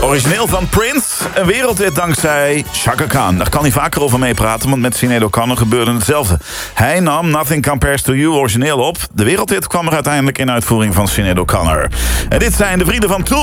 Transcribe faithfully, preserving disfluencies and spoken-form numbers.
Origineel van Prince, een wereldhit dankzij Chaka Khan. Daar kan hij vaker over meepraten, want met Sinead O'Connor gebeurde hetzelfde. Hij nam Nothing Compares to You origineel op. De wereldhit kwam er uiteindelijk in uitvoering van Sinead O'Connor. En dit zijn de vrienden van Tool.